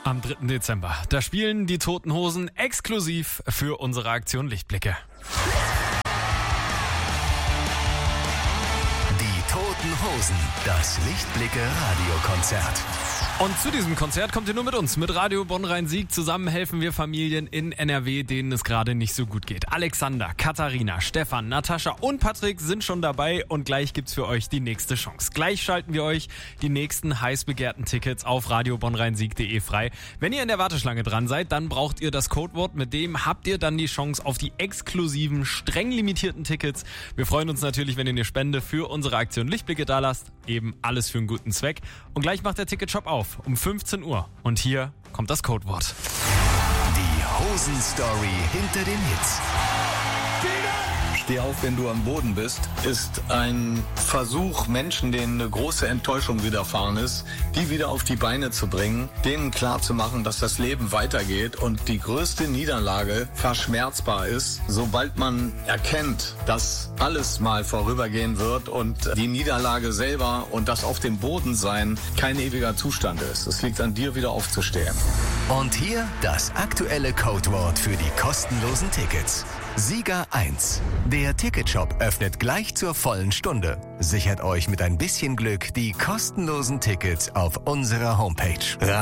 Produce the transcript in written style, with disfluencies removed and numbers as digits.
Am 3. Dezember, da spielen die Toten Hosen exklusiv für unsere Aktion Lichtblicke. Die Toten Hosen, das Lichtblicke-Radiokonzert. Und zu diesem Konzert kommt ihr nur mit uns, mit Radio Bonn-Rhein-Sieg. Zusammen helfen wir Familien in NRW, denen es gerade nicht so gut geht. Alexander, Katharina, Stefan, Natascha und Patrick sind schon dabei und gleich gibt's für euch die nächste Chance. Gleich schalten wir euch die nächsten heiß begehrten Tickets auf radiobonnrheinsieg.de frei. Wenn ihr in der Warteschlange dran seid, dann braucht ihr das Codewort. Mit dem habt ihr dann die Chance auf die exklusiven, streng limitierten Tickets. Wir freuen uns natürlich, wenn ihr eine Spende für unsere Aktion Lichtblicke da lasst. Eben alles für einen guten Zweck. Und gleich macht der Ticketshop auf um 15 Uhr. Und hier kommt das Codewort. Die Hosen-Story hinter den Hits. Steh auf, wenn du am Boden bist, ist ein Versuch, Menschen, denen eine große Enttäuschung widerfahren ist, die wieder auf die Beine zu bringen, denen klarzumachen, dass das Leben weitergeht und die größte Niederlage verschmerzbar ist, sobald man erkennt, dass alles mal vorübergehen wird und die Niederlage selber und das auf dem Boden sein kein ewiger Zustand ist. Es liegt an dir, wieder aufzustehen. Und hier das aktuelle Codewort für die kostenlosen Tickets. Sieger 1. Der Ticketshop öffnet gleich zur vollen Stunde. Sichert euch mit ein bisschen Glück die kostenlosen Tickets auf unserer Homepage.